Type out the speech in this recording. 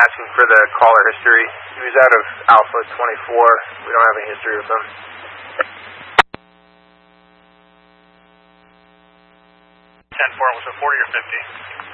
asking for the caller history. He was out of Alpha 24. We don't have any history with him. 10-4, was it 40 or 50?